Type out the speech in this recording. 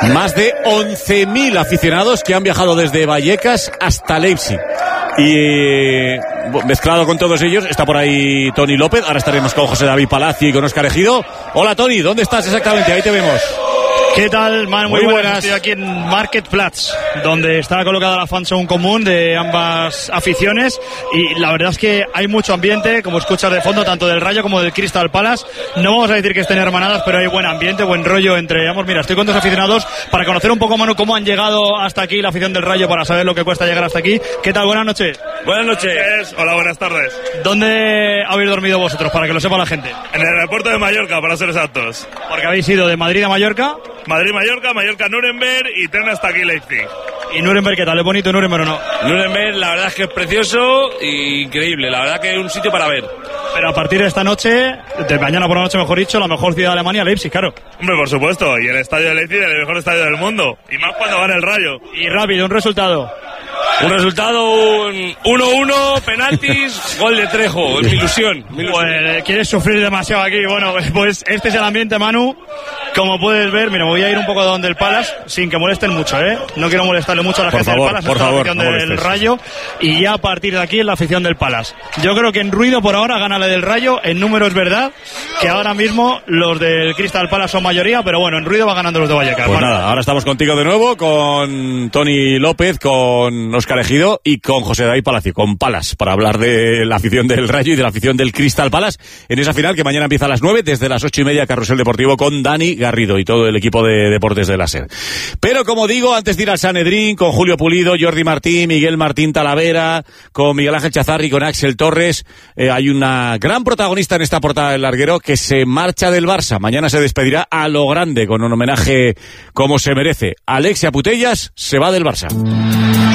Más de 11.000 aficionados que han viajado desde Vallecas hasta Leipzig. Y mezclado con todos ellos está por ahí Tony López. Ahora estaremos con José David Palacio y con Óscar Ejido. Hola Tony, ¿dónde estás exactamente? Ahí te vemos. ¿Qué tal, man? Muy buenas. Estoy aquí en Marktplatz, donde está colocada la fanzone común de ambas aficiones, y la verdad es que hay mucho ambiente, como escuchas de fondo, tanto del Rayo como del Crystal Palace. No vamos a decir que estén hermanadas, pero hay buen ambiente, buen rollo entre ambos. Mira, estoy con dos aficionados para conocer un poco, Manu, cómo han llegado hasta aquí la afición del Rayo, para saber lo que cuesta llegar hasta aquí. ¿Qué tal? Buenas noches. Buenas noches. Hola, buenas tardes. ¿Dónde habéis dormido vosotros, para que lo sepa la gente? En el aeropuerto de Mallorca, para ser exactos. Porque habéis ido de Madrid a Mallorca. Madrid-Mallorca, Mallorca-Nuremberg y tren hasta aquí Leipzig. ¿Y Nuremberg qué tal? ¿Es bonito Nuremberg o no? Nuremberg, la verdad es que es precioso e increíble. La verdad que es un sitio para ver. Pero a partir de esta noche, de mañana por la noche mejor dicho, la mejor ciudad de Alemania, Leipzig, claro. Hombre, por supuesto. Y el estadio de Leipzig es el mejor estadio del mundo. Y más cuando gana el Rayo. Y rápido, un resultado. Un resultado, 1-1, penaltis, gol de Trejo, mi ilusión. Pues quieres sufrir demasiado aquí. Bueno, pues este es el ambiente, Manu. Como puedes ver, mira, me voy a ir un poco a donde el Palace, sin que molesten mucho, ¿eh? No quiero molestarle mucho a la gente del Palace, por favor, la afición del Rayo. Y ya a partir de aquí es la afición del Palace. Yo creo que en ruido por ahora gana la del Rayo, en número es verdad que ahora mismo los del Crystal Palace son mayoría, pero bueno, en ruido va ganando los de Vallecas. Pues nada, ahora estamos contigo de nuevo, con Tony López, con Óscar Ejido y con José David Palacio, con Palace, para hablar de la afición del Rayo y de la afición del Crystal Palace en esa final que mañana empieza a las 9, desde las 8:30, Carrusel Deportivo con Dani Garrido y todo el equipo de deportes de la SER. Pero como digo, antes de ir al Sanedrín, con Julio Pulido, Jordi Martín, Miguel Martín Talavera, con Miguel Ángel Chazarri, con Axel Torres, hay una gran protagonista en esta portada del larguero que se marcha del Barça. Mañana se despedirá a lo grande, con un homenaje como se merece. Alexia Putellas se va del Barça.